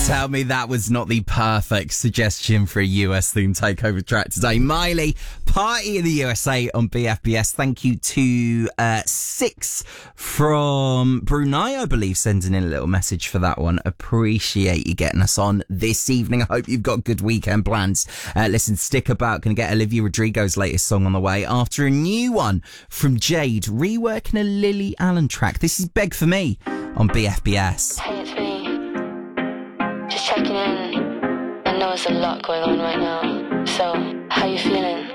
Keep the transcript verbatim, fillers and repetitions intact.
Tell me that was not the perfect suggestion for a U S theme takeover track today. Miley, Party in the U S A on B F B S. Thank you to uh, Six from Brunei, I believe, sending in a little message for that one. Appreciate you getting us on this evening. I hope you've got good weekend plans. Uh, listen, stick about. Going to get Olivia Rodrigo's latest song on the way after a new one from Jade, reworking a Lily Allen track. This is Beg For Me on B F B S. Hey, it's me. Just checking in. I know there's a lot going on right now. So, how you feeling?